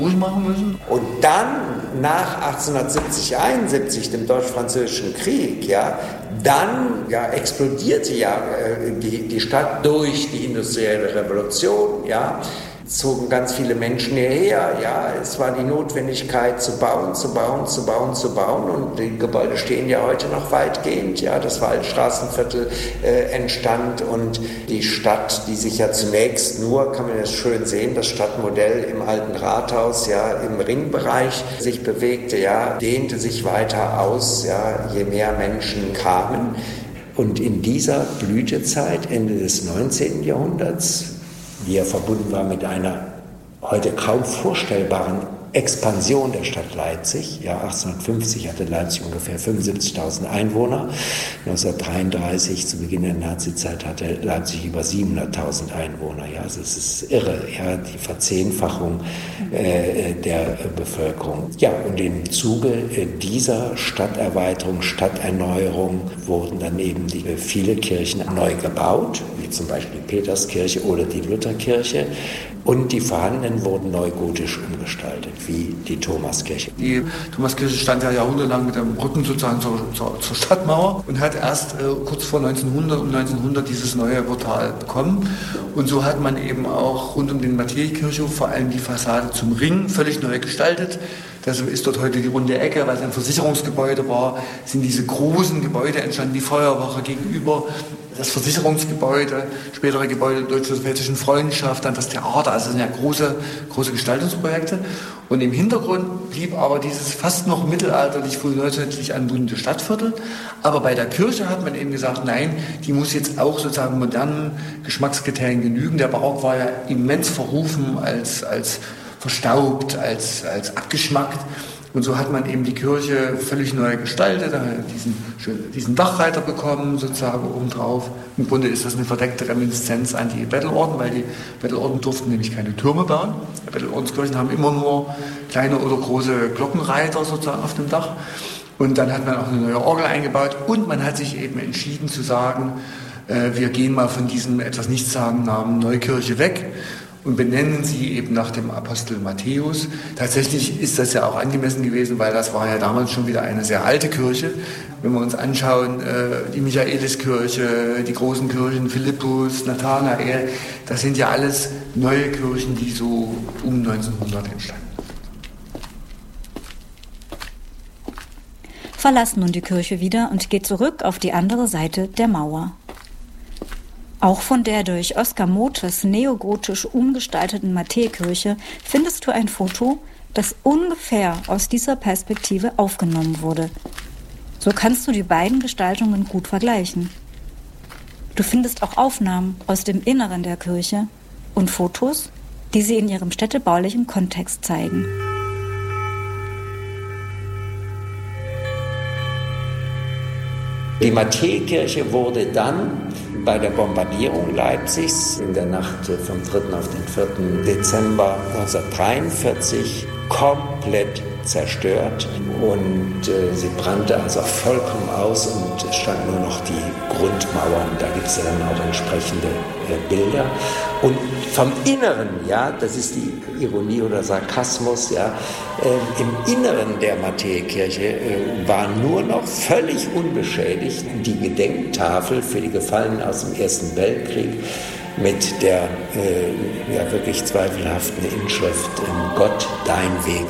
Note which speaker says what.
Speaker 1: machen müssen.
Speaker 2: Und dann, nach 1870, 71, dem Deutsch-Französischen Krieg, dann explodierte die Stadt durch die industrielle Revolution, zogen ganz viele Menschen hierher, es war die Notwendigkeit zu bauen und die Gebäude stehen ja heute noch weitgehend, das Waldstraßenviertel entstand und die Stadt, die sich ja zunächst nur, kann man das schön sehen, das Stadtmodell im alten Rathaus, im Ringbereich sich bewegte, dehnte sich weiter aus, je mehr Menschen kamen. Und in dieser Blütezeit, Ende des 19. Jahrhunderts, die ja verbunden war mit einer heute kaum vorstellbaren Expansion der Stadt Leipzig. 1850 hatte Leipzig ungefähr 75.000 Einwohner. 1933, zu Beginn der Nazizeit, hatte Leipzig über 700.000 Einwohner. Also es ist irre, die Verzehnfachung der Bevölkerung. Und im Zuge dieser Stadterweiterung, Stadterneuerung wurden dann eben viele Kirchen neu gebaut, wie zum Beispiel die Peterskirche oder die Lutherkirche. Und die vorhandenen wurden neugotisch umgestaltet, wie die Thomaskirche.
Speaker 1: Die Thomaskirche stand ja jahrhundertelang mit dem Rücken sozusagen zur Stadtmauer und hat erst kurz vor 1900 dieses neue Portal bekommen. Und so hat man eben auch rund um den Matthäikirchhof vor allem die Fassade zum Ring völlig neu gestaltet. Das ist dort heute die runde Ecke, weil es ein Versicherungsgebäude war, sind diese großen Gebäude entstanden, die Feuerwache gegenüber, das Versicherungsgebäude, spätere Gebäude der Deutsch-Sowjetischen Freundschaft, dann das Theater, also das sind ja große Gestaltungsprojekte. Und im Hintergrund blieb aber dieses fast noch mittelalterlich, frühneuzeitlich anmutende Stadtviertel. Aber bei der Kirche hat man eben gesagt, nein, die muss jetzt auch sozusagen modernen Geschmackskriterien genügen. Der Barock war ja immens verrufen als verstaubt, als abgeschmackt. Und so hat man eben die Kirche völlig neu gestaltet, diesen Dachreiter bekommen, sozusagen obendrauf. Im Grunde ist das eine verdeckte Reminiszenz an die Bettelorden, weil die Bettelorden durften nämlich keine Türme bauen. Die Bettelordenskirchen haben immer nur kleine oder große Glockenreiter sozusagen auf dem Dach. Und dann hat man auch eine neue Orgel eingebaut und man hat sich eben entschieden zu sagen, wir gehen mal von diesem etwas nichtssagenden Namen Neukirche weg und benennen sie eben nach dem Apostel Matthäus. Tatsächlich ist das ja auch angemessen gewesen, weil das war ja damals schon wieder eine sehr alte Kirche. Wenn wir uns anschauen, die Michaeliskirche, die großen Kirchen, Philippus, Nathanael, das sind ja alles neue Kirchen, die so um 1900 entstanden.
Speaker 3: Verlasst nun die Kirche wieder und geht zurück auf die andere Seite der Mauer. Auch von der durch Oskar Motes neogotisch umgestalteten Matthäikirche findest du ein Foto, das ungefähr aus dieser Perspektive aufgenommen wurde. So kannst du die beiden Gestaltungen gut vergleichen. Du findest auch Aufnahmen aus dem Inneren der Kirche und Fotos, die sie in ihrem städtebaulichen Kontext zeigen.
Speaker 2: Die Matthäikirche wurde dann bei der Bombardierung Leipzigs in der Nacht vom 3. auf den 4. Dezember 1943 komplett zerstört und sie brannte also vollkommen aus und es stand nur noch die Grundmauern. Da gibt es ja dann auch entsprechende Bilder. Und vom Inneren, das ist die Ironie oder Sarkasmus, im Inneren der Matthäikirche war nur noch völlig unbeschädigt die Gedenktafel für die Gefallenen aus dem Ersten Weltkrieg mit der wirklich zweifelhaften Inschrift Gott, dein Weg